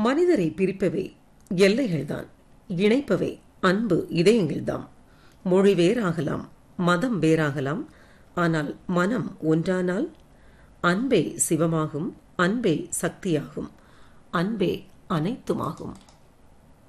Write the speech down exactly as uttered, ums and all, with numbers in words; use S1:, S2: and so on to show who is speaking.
S1: மனிதரை பிரிப்பவை எல்லைகள்தான், இணைப்பவை அன்பு இதயங்கள்தாம். மொழி வேறாகலாம், மதம் வேறாகலாம், ஆனால் மனம் ஒன்றானால் அன்பே சிவமாகும், அன்பே சக்தியாகும், அன்பே அனைத்துமாகும்.